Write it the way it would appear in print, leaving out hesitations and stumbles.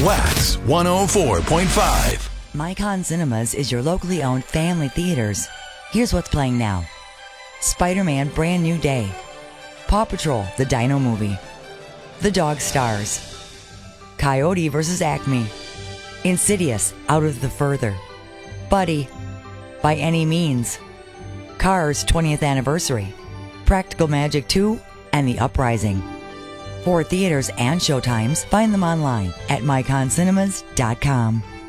Wax 104.5. Micon Cinemas is your locally owned family theaters. Here's what's playing now. Spider-Man Brand New Day. Paw Patrol, the Dino Movie. The Dog Stars. Coyote vs. Acme. Insidious, Out of the Further. Buddy, By Any Means. Cars 20th Anniversary. Practical Magic 2 and The Uprising. For theaters and showtimes, find them online at myconcinemas.com.